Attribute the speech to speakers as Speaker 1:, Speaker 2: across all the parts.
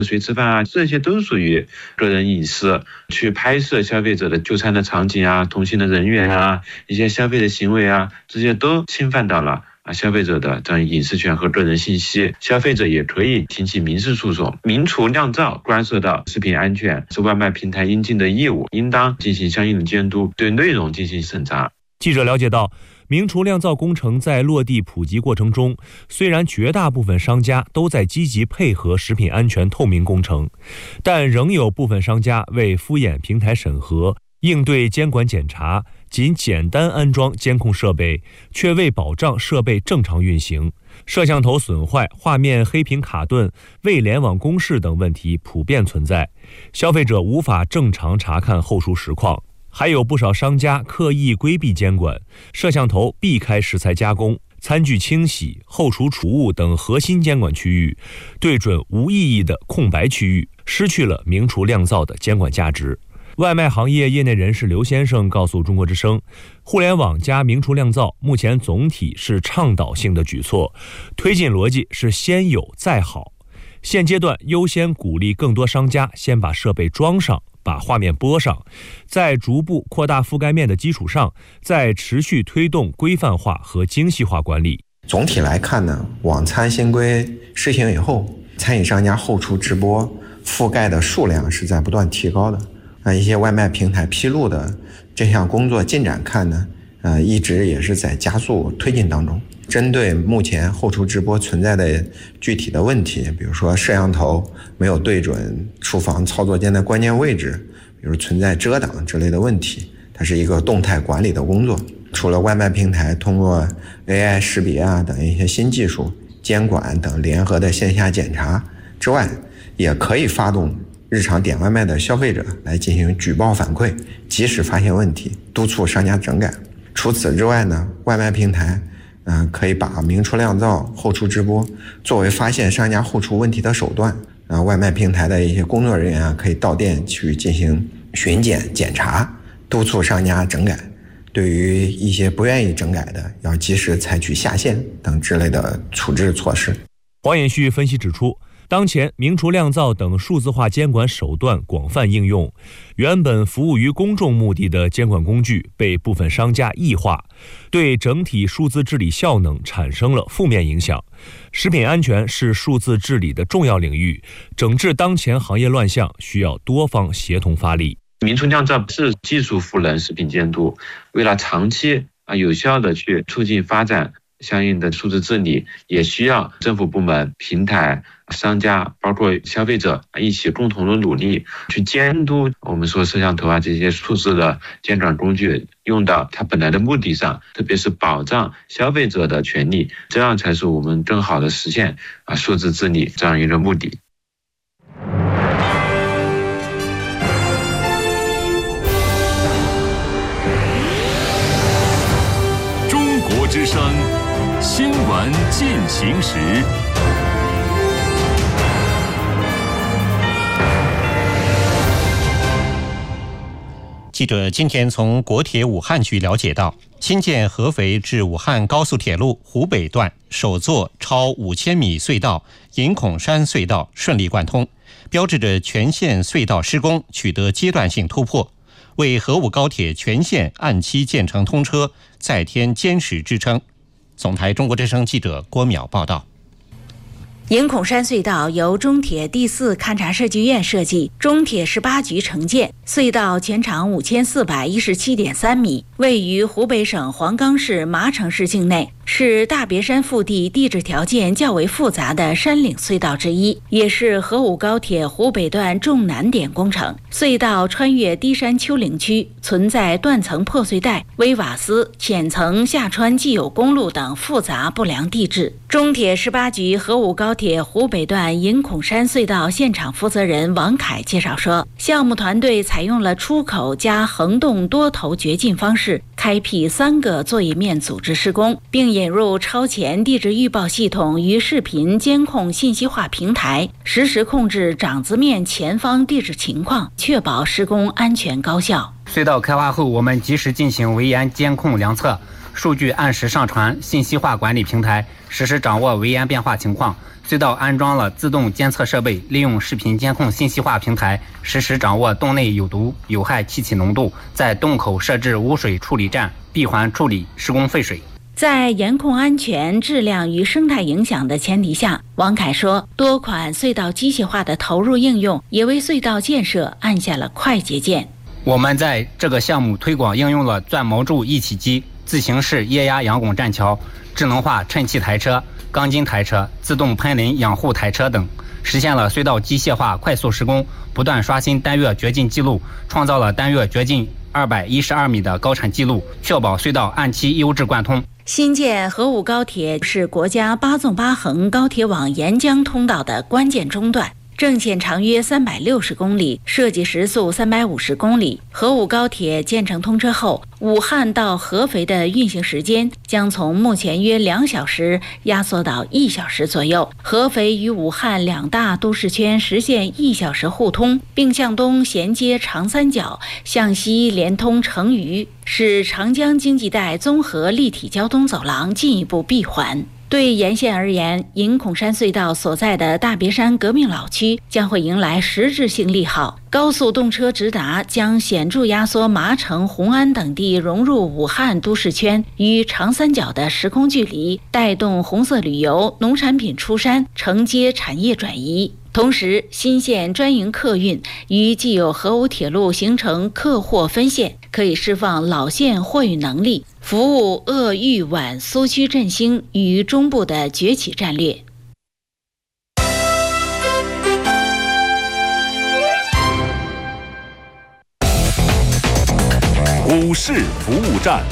Speaker 1: 谁吃饭啊，这些都属于个人隐私。去拍摄消费者的就餐的场景啊、同行的人员啊、一些消费的行为啊，这些都侵犯到了消费者的这样隐私权和个人信息。消费者也可以提起民事诉讼。明厨亮灶关涉到食品安全，是外卖平台应尽的义务，应当进行相应的监督，对内容进行审查。
Speaker 2: 记者了解到，明厨亮灶工程在落地普及过程中，虽然绝大部分商家都在积极配合食品安全透明工程，但仍有部分商家为敷衍平台审核、应对监管检查，仅简单安装监控设备，却未保障设备正常运行。摄像头损坏、画面黑屏卡顿、未联网公示等问题普遍存在，消费者无法正常查看后厨实况。还有不少商家刻意规避监管，摄像头避开食材加工、餐具清洗、后厨储物等核心监管区域，对准无意义的空白区域，失去了明厨亮灶的监管价值。外卖行业业内人士刘先生告诉中国之声，互联网加明厨亮灶目前总体是倡导性的举措，推进逻辑是先有再好。现阶段优先鼓励更多商家先把设备装上，把画面播上，在逐步扩大覆盖面的基础上，再持续推动规范化和精细化管理。
Speaker 3: 总体来看呢，网餐新规施行以后，餐饮商家后厨直播覆盖的数量是在不断提高的。一些外卖平台披露的这项工作进展看呢，一直也是在加速推进当中。针对目前后厨直播存在的具体的问题，比如说摄像头没有对准厨房操作间的关键位置，比如存在遮挡之类的问题，它是一个动态管理的工作。除了外卖平台通过 AI 识别等一些新技术、监管等联合的线下检查之外，也可以发动日常点外卖的消费者来进行举报反馈，及时发现问题，督促商家整改。除此之外呢，外卖平台可以把明厨亮灶、后厨直播作为发现商家后厨问题的手段。外卖平台的一些工作人员可以到店去进行巡检检查，督促商家整改。对于一些不愿意整改的，要及时采取下线等之类的处置措施。
Speaker 2: 黄延旭分析指出，当前明厨亮灶等数字化监管手段广泛应用，原本服务于公众目的的监管工具被部分商家异化，对整体数字治理效能产生了负面影响。食品安全是数字治理的重要领域，整治当前行业乱象需要多方协同发力。
Speaker 1: 明厨亮灶是技术赋能食品监督，为了长期有效的去促进发展相应的数字治理，也需要政府部门、平台、商家包括消费者一起共同的努力，去监督我们说摄像头这些数字的监管工具用到它本来的目的上，特别是保障消费者的权利，这样才是我们更好的实现数字治理这样一个目的。
Speaker 4: 中国之声新闻进行时。
Speaker 5: 记者今天从国铁武汉局了解到，新建合肥至武汉高速铁路湖北段首座超5000米隧道银孔山隧道顺利贯通，标志着全线隧道施工取得阶段性突破，为河武高铁全线按期建成通车再添坚实支撑。总台中国之声记者郭淼报道。
Speaker 6: 银孔山隧道由中铁第4勘察设计院设计，中铁18局承建。隧道全长5417.3米，位于湖北省黄冈市麻城市境内，是大别山腹地地质条件较为复杂的山岭隧道之一，也是河武高铁湖北段重难点工程。隧道穿越低山丘陵区，存在断层破碎带、微瓦斯、浅层下穿既有公路等复杂不良地质。中铁18局河武高铁湖北段银孔山隧道现场负责人王凯介绍说，项目团队采用了出口加横洞多头掘进方式，开辟3个作业面组织施工，并引入超前地质预报系统与视频监控信息化平台，实时控制掌子面前方地质情况，确保施工安全高效。
Speaker 7: 隧道开挖后，我们及时进行围岩监控量测，数据按时上传信息化管理平台，实时掌握围岩变化情况， 隧道安装了自动监测设备，利用视频监控信息化平台，实时掌握洞内有毒有害气体浓度，在洞口设置污水处理站，闭环处理施工废水。
Speaker 6: 在严控安全、质量与生态影响的前提下，王凯说，多款隧道机械化的投入应用也为隧道建设按下了快捷键。
Speaker 7: 我们在这个项目推广应用了钻锚柱一体机、自行式液压仰拱栈桥、智能化衬气台车、钢筋台车、自动喷淋养护台车等，实现了隧道机械化快速施工，不断刷新单月掘进记录，创造了单月掘进212米的高产记录，确保隧道按期优质贯通。
Speaker 6: 新建河武高铁是国家8纵8横高铁网沿江通道的关键中段，正线长约360公里，设计时速350公里。河武高铁建成通车后，武汉到合肥的运行时间将从目前约2小时压缩到1小时左右。合肥与武汉两大都市圈实现1小时互通，并向东衔接长三角，向西连通成渝，使长江经济带综合立体交通走廊进一步闭环。对沿线而言，银孔山隧道所在的大别山革命老区将会迎来实质性利好。高速动车直达将显著压缩麻城、红安等地融入武汉都市圈与长三角的时空距离，带动红色旅游、农产品出山，承接产业转移。同时，新线专营客运与既有河武铁路形成客货分线，可以释放老线货运能力，服务鄂豫皖苏区振兴与中部的崛起战略。
Speaker 4: 股市服务站，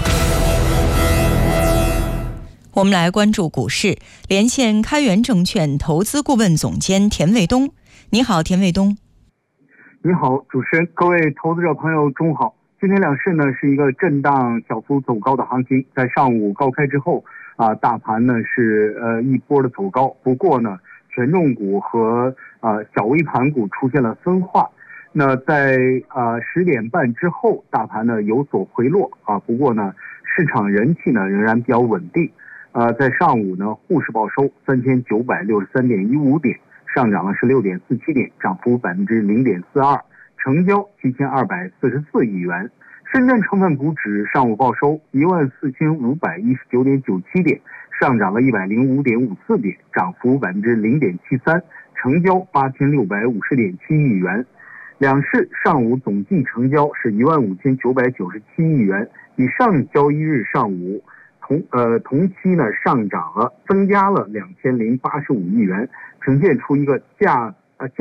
Speaker 8: 我们来关注股市，连线开元证券投资顾问总监田卫东。你好，田卫东。
Speaker 9: 你好，主持人，各位投资者朋友，中午好。今天两市呢是一个震荡小幅走高的行情，在上午高开之后大盘呢是一波的走高，不过呢权重股和小微盘股出现了分化。那在10点半之后，大盘呢有所回落不过呢市场人气呢仍然比较稳定。在上午呢，沪市报收3963.15点，上涨了16.47点，涨幅0.42%，成交7244亿元。深圳成分股指上午报收14519.97点，上涨了105.54点，涨幅0.73%，成交8650.7亿元。两市上午总计成交是15997亿元，比上交易日上午同期呢增加了2085亿元，呈现出一个价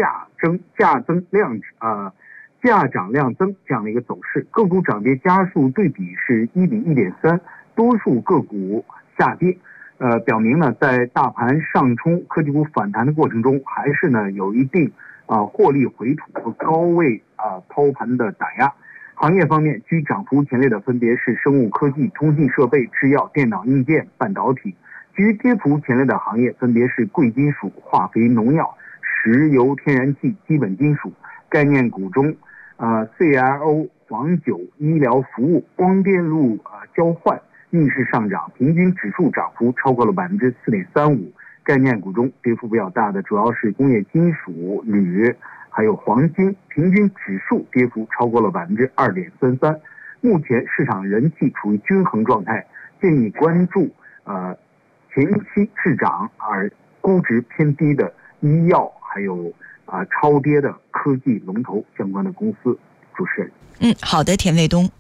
Speaker 9: 涨量增这样的一个走势。个股涨跌家数对比是1比1.3，多数个股下跌，表明呢在大盘上冲科技股反弹的过程中，还是呢有一定获利回吐和高位抛盘的打压。行业方面，居涨幅前列的分别是生物科技、通信设备、制药、电脑硬件、半导体；居跌幅前列的行业分别是贵金属、化肥、农药、石油、天然气、基本金属。概念股中CRO、黄酒、医疗服务、光电路交换逆势上涨，平均指数涨幅超过了4.35%。概念股中跌幅比较大的主要是工业金属、铝还有黄金，平均指数跌幅超过了2.33%。目前市场人气处于均衡状态，建议关注前期滞涨而估值偏低的医药，还有超跌的科技龙头相关的公司。主持人，
Speaker 8: 好的，田卫东。